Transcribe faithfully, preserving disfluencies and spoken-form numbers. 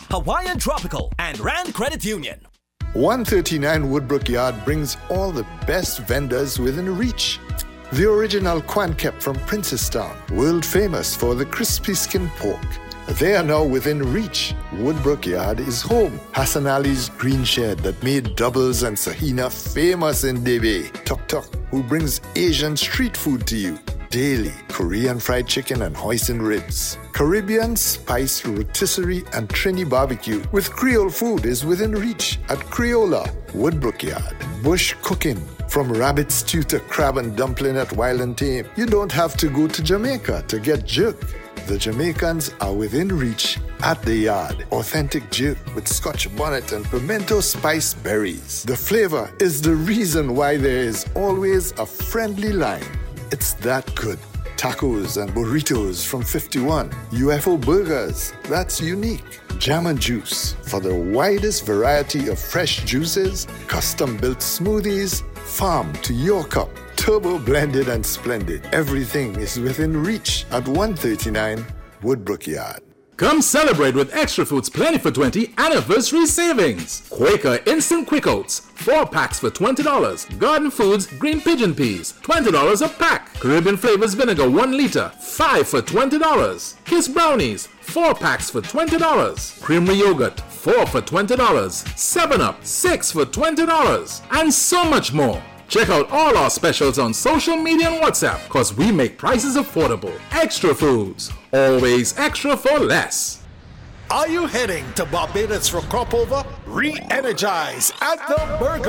Hawaiian Tropical, and Rand Credit Union. one thirty-nine Woodbrook Yard brings all the best vendors within reach. The original Quan Kep from Princestown, world famous for the crispy skin pork. They are now within reach. Woodbrook Yard is home. Hassan Ali's Green Shed that made doubles and sahina famous in Debe. Tok Tok, who brings Asian street food to you daily. Korean fried chicken and hoisin ribs. Caribbean spiced rotisserie and Trini barbecue with Creole food is within reach at Creola, Woodbrook Yard. Bush cooking. From rabbit stew to crab and dumpling at Wild and Tame. You don't have to go to Jamaica to get jerk. The Jamaicans are within reach at the Yard. Authentic jerk with Scotch bonnet and pimento spice berries. The flavor is the reason why there is always a friendly line. It's that good. Tacos and burritos from fifty-one. U F O burgers, that's unique. Jam and juice for the widest variety of fresh juices, custom-built smoothies, farm to your cup. Turbo blended and splendid. Everything is within reach at one thirty-nine Woodbrook Yard. Come celebrate with Extra Foods Plenty for twenty anniversary savings. Quaker Instant Quick Oats, four packs for twenty dollars. Garden Foods Green Pigeon Peas, twenty dollars a pack. Caribbean Flavors Vinegar one liter, five for twenty dollars. Kiss Brownies, four packs for twenty dollars. Creamery Yogurt, four for twenty dollars. seven up, six for twenty dollars. And so much more. Check out all our specials on social media and WhatsApp, cause we make prices affordable. Extra Foods, always extra for less. Are you heading to Barbados for crop over? Re-energize at the Burger